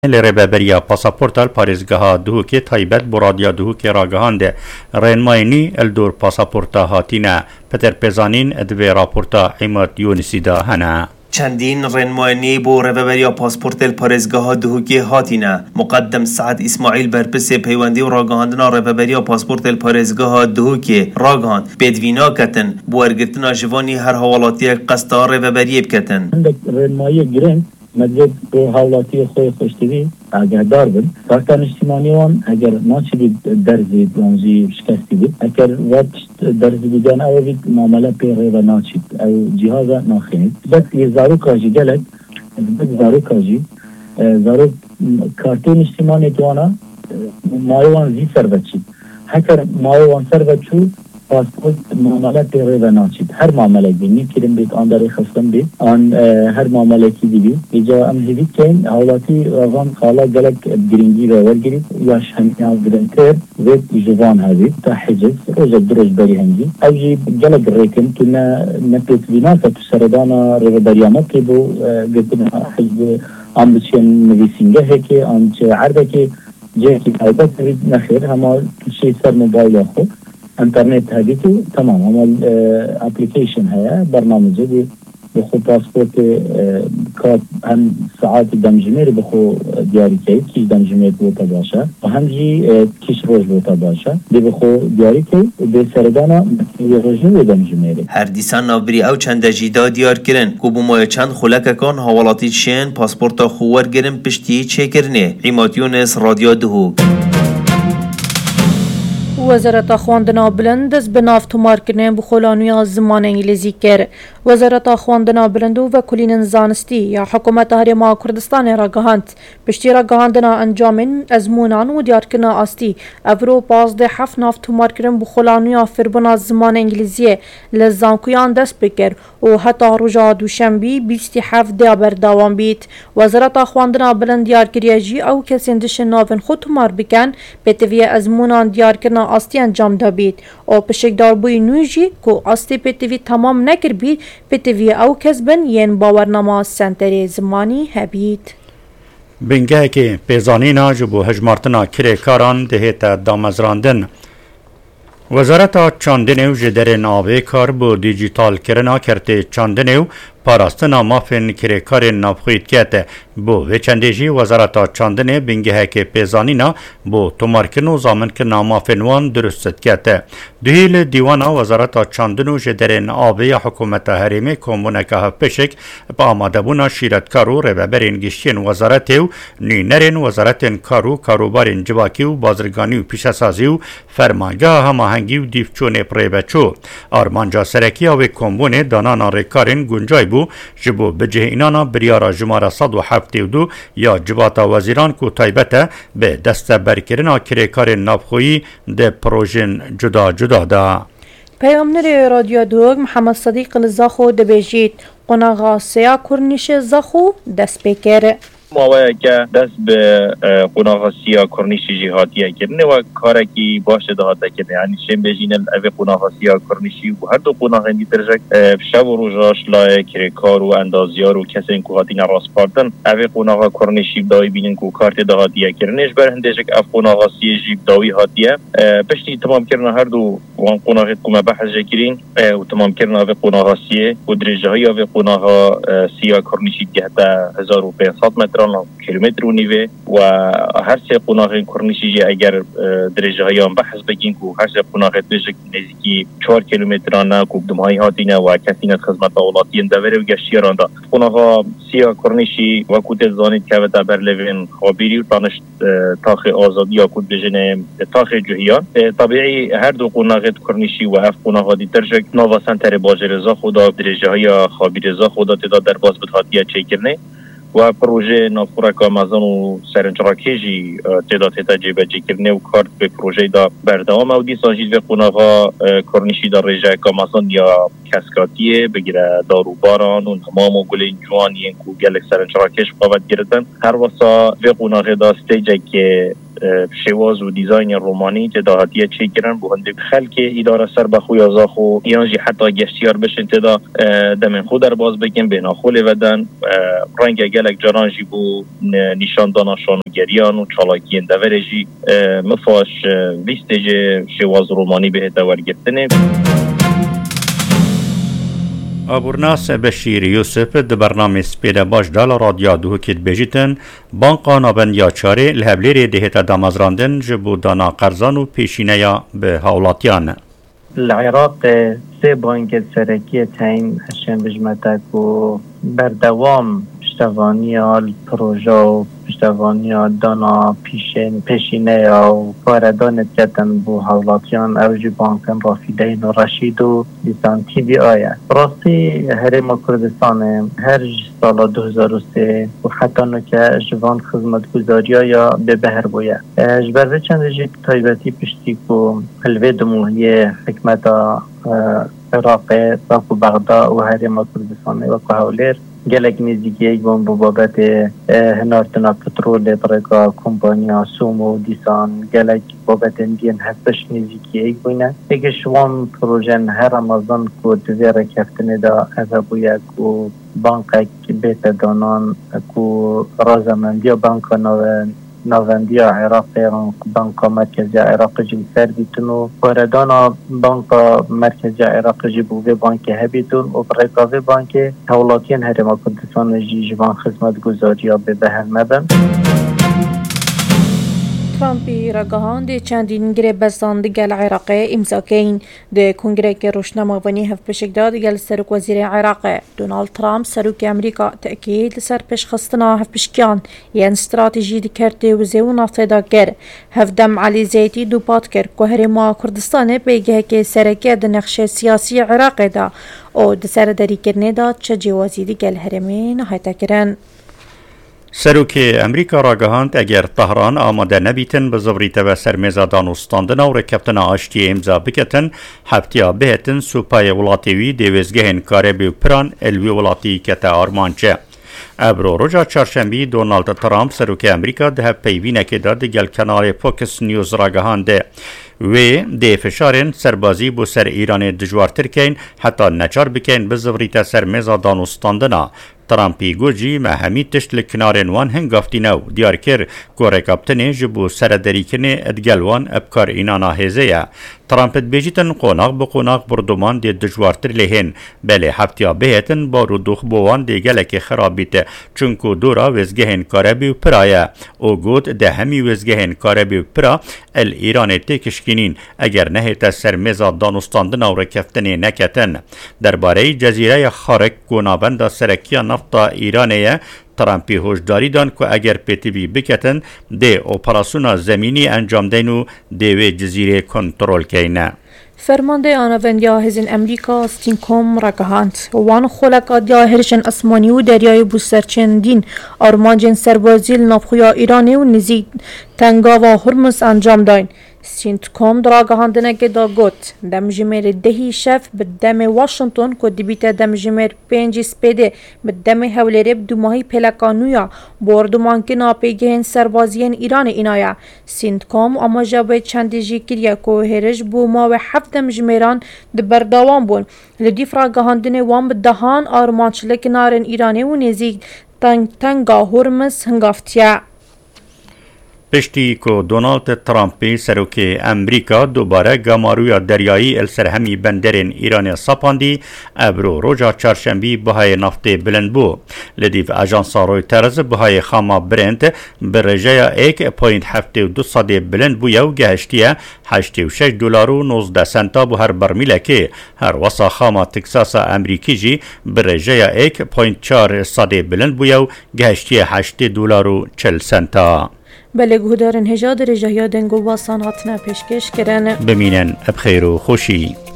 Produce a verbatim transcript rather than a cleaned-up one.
لربابریا پاسپورتال پاریزگاه دهوکی تایبت برادیا دهوکی راگهانده رنماینی الدور پاسپورتا هاتینا پتر پزانین ادوی راپورتا عماد یونسی دا هنه چندین رنماینی بو رهبری پاسپورت پارێزگاها دهوکی هاتینه. مقدم سعد اسماعیل برپرس پیوندی و راگهاندنا رهبری پاسپورت پارێزگاها دهوکی راگهاند بدوینا کتن بو ارگرتنا جوانی هر حوالاتی قصد رهبری بکتن. عندك رنمایی گرنگ مدرد به حوالاتی خوی خوشتوی اگر دار بند ساختان اجتماعی وان اگر ناچی بید درزی دانزی شکستی بید اگر وقت درزی بیدان او بید معامله پیغه و ناچید او جهازا ناخینید بس یه زارو کاجی گلک بس زارو کاجی زارو کارتون اجتماعی دوانا مایوان زی سر بچید هکر مایوان سر بچو پاسپورت معامله پیغه و ناچید هر معامله بینی کریم بید آن داری خستم بید آن هر معامله کی بید ایجا ام جدید کن حوالاتی رغم خالا گلک گرینگی رو ورگرید یاش همیان گرنتر و جوان هاوید تا حجز روز دروز بری هنگی او جی گلک ریکن که نپیت بینا که تو سردانا رو بریامت که بو گفتن حجز آن بچین نویسینگه هی که آن چه عرده که جه که تایبت بید نخیر همه شی سر موبایل خود انترنت هدیتو تمام عمل اپلیکیشن هيا برنامج دي بخو باسبورت كارت هم ساعات دمجمير بخو دياري كي كيش دمجمير بوتا باشا وهم جي كيش روز بوتا باشا دي بخو دياري كي دي سردانا يغجو دمجمير هر دیسان نابری او چند جیدا دیار کرن کو بو مای چند خلک کان حوالاتی چین پاسپورت خوور گرم پشتی چه کرنه عماد یونس رادیو دهوک. وزارت خواندنا بلند از بناف تمار کردن بخولانوی زمان انگلیزی کرد. وزارت خواندنا بلند و کلین زانستی یا حکومت هرما کردستان را گهاند. پشتی را گهاندنا انجامن ازمونان و دیار کردن آستی. افرو پازده هفت ناف تمار کردن بخولانوی فربنا زمان انگلیزی لزانکویان دست بکر و حتی رجا دوشنبی بیستی هفت دیابر دوام بید. وزارت خواندنا بلند دیار کریجی او کسندش ناون خود تمار بکن بتوی ازمونان دیار کردن آستی انجام دا بید او پشکدار بوی نویجی که آستی پتوی تمام نکر بید پتوی او کسبن ین باورنما سنتر زمانی هبید. بنگه که پیزانینا جبو هجمارتنا کره کاران دهیتا دامزراندن وزارت چاندنیو جدرن آوه کار بو دیجیتال کرنا کرده چاندنیو پاراستنا مافن کره کار نابخوید کهته بو وچندیجی وزارت چاندنی بینگه که پیزانینا بو تومارکن و زامن کرنا مافن وان درستت کهته دهیل دیوانا وزارت چاندنو جدرن آوه حکومت هریمه کمونه پشک با آماده بونا شیرتکارو رببرین گشتین وزارتیو نینرین وزارتین کارو کاروبارین جواکیو بازرگانیو پیشسازیو فرمانگاه هماهنگی و دیفچون پریبچو آرمانجا سرکی و کمونه دانانا رکارین گنجای بو جبو بجه اینانا بریارا جمارا صد و هفته و دو یا جباتا وزیران کو تایبته به دست برکرنا کریکار نابخویی ده پروژن جدا جدا دا. پیامنر رادیو دوگ محمد صدیق لزاخو دبیجید قناغا سیا کرنیش زاخو دست بکره. ماوه که دست به قناغ سیا کرنیشی جهاتیه کرنه و کارکی باشه دهاته کرنه یعنی شم بجینن اوی قناغ سیا کرنیشی و هر دو قناغ اندی ترجک شب و روژاش لای کرکار و اندازیار و کسی این که هاتین راست پاردن اوی قناغ کرنیشی دایی بینن که کارت دهاتیه کرنهش بر هندشک اف قناغ سیا جیب داوی هاتیه پشتی تمام کرنه هر دو وان قناغت کمه بحث جکرین و تمام کرنه اوی قناغ سیا و درجه های اوی قناغ سیا کرنیشی گهتا هزار و پانصد متر کیلومتر و نیوه و هر سه قناغ کرنیشی اگر درجه های آن بحث بگین که هر سه قناغ درجه نزدیکی چهار کیلومترانه که دمهای هاتینه و کسینت خدمت اولاتی اندوره و گشتیران دا قناغ سیا کرنیشی و کود زانید که ودا برلوین خابیری و تانش تاخ آزادی یا کود بجنه تاخ جهیان طبیعی هر دو قناغ کرنیشی و اف قناغ دی درجه نوا سنتر باجرزا خدا درجه های خابیرزا خدا تدا در باز بدهاتیه چه کرنه و پروژه نافورک آمازون و سرنجراکیجی تعداد تجربه کرنه و کارت به پروژه دا بردوام او دی سانجید و قناغا کرنیشی دا رژه آمازون یا کسکاتیه بگیره دارو باران و نمام و گلین جوانی این که گلک سرنجراکیش قوت گردن هر واسا و قناغ دا ستیجه که شواز و دیزاین رومانی تداهاتیه چه گرن بو هندک خلک اداره سر بخو یا زاخو یانجی حتی گشتیار بشن تدا دمن خود در باز بگن بنا خول ودن رنگ گلک جرانجی بو نشان دانشان و گریان و چالاکین دورجی مفاش ویستج شواز رومانی به دور گرفتنه. ابورناس بشیر یوسف د برنامه سپیده باش دال رادیو دو کیت بجیتن بانقا نابن یا چاره لهبلیر دهت دامزراندن جبو دانا قرضان و پیشینه یا به حولاتیان. العراق سه بانک سرکی تاین هشم بجمتک و بردوام پشتوانی آل پروژه و پشتوانی آل دانا پیشین پیشینه و کاردان کتن بو حولاتیان اوجی بانکن رافیدین و رشید و دیسان تی بی آیه راستی هرم کردستان هر سال دو هزار و سه و حتی نکه جوان خدمت گذاری یا به بهر بویه جبرده چند جید تایبتی پشتی که حلوه دموهی حکمت عراق و بغداد و هرم کردستان و که هولیر گلک نزدیکی یک بون بابت هنارتنا پترول برگا کمپانیا سوم و دیسان گلک بابت اندین هستش نزدیکی یک بونه اگه شوان پروژن هر رمضان که دویر کفتنه دا ازابویه که بانک بیت دانان که رازمندی و بانک نوین نواندی عراق بانک مرکزی عراق جی سر بیتون و واردان بانک مرکزی عراق جی بوده بانک هبیتون و برکاوه بانک حولاتین هرم کردستان جی جوان خدمت گذاری ها به بهر مبن. ترامپی رگاهان ده چندین گره بستان دگل عراق امضا کین ده کنگره که روشنموانی هف پشکداد دگل سرک وزیر عراق دونالد ترامپ سرک امریکا تأکید لسر پش خستنا هف پشکیان یان استراتیجی دکرته وزه و نافته دا گر هف دم علی زیتی دو پات کر که هرما کردستان بیگه که سرکه ده نقش سیاسی عراق دا او ده سر داری کرنه دا چه جوازی دگل هرمی نهایتا کرن. سروک امریکا را گهاند اگر طهران آماده نبیتن به زبریت و سرمزا دانستاندن و رکبتن آشتی امضا بکتن هفتیا بهتن سوپای ولاتیوی دیوزگهن کاره بیو پران الوی ولاتی کتا آرمانچه. ابرو رجا چارشنبی دونالد ترامپ سروک امریکا ده پیوینه که داد گل کنال فوکس نیوز را گهانده و ده فشارن سربازی بو سر ایران دجوارتر کین حتی نچار بکین به زبریت سرمزا دانستاندنا. ترامپی گوجی مهمی تشت لکنارن وان هنگافتی نو دیار کر که رکابتنه جبو سردری کنه ادگلوان ابکار اینانا هزه ترامپت بیجیتن قوناق بقوناق بردومان دی دجوارتر لهن بله هفتیا بهتن با رو دوخ بوان دی گلک خرابیت چونکو دورا وزگهن کاربی و پرایه او گود ده همی وزگهن کاربی و پرا ال ایران تکشکینین اگر نهیت سرمزا دانستاندن و رکفتنه نکتن درباره جزیره خارق گونابند سرکیان نفتا ایرانیه ترامپی هشداری دان که اگر پیتیوی بکتن ده اپراسیون زمینی انجام دینو دوی جزیره کنترل کینه. فرمانده آناوندیا هزین امریکا ستینکوم رگهاند وان خلقات یا هرشن اسمانی و دریای بوسرچندین آرمانجن سربازیل نافخویا ایرانی و نزید تنگا و هرمز انجام داین. سینتکوم دراگهاندنه که دا گوت دم جمیر دهی شف به دم واشنطن که دیبیت دم جمیر پنجی سپیده به دم حوله دو ماهی پلکانویا بردمان که ناپیگهن سربازین ایران اینایا. سینتکوم اما جابه چندی جی کریه که هرش بو ما و هفت دم جمیران ده بردوان بون لدیف راگهاندنه وان به دهان آرمانچلک نارن ایرانی و نزیگ تنگ تنگا هرمز هنگافتیا. پشتی که دونالد ترامپی سروک امریکا دوباره گامارویا دریایی السرهمی بندرین ایران سپاندی ابرو روژا چارشنبی بهای نفت بلند بو لدیف اجانسا رویترز بهای خاما برنت برجه ایک پوینت هفته و دو صده بلند بو یو گهشتیه هشته و شش دلار و نوزده سنتا بو هر برمیله که هر وسا خاما تکساس امریکی جی برجه ایک پوینت چار صده بلند بو یو گهشتیه هشته دلار و چل سنتا. بله گهدارن هجا در جهیا دنگو باسان هاتنا پیشکش کرن بمینن بخیر و خوشی.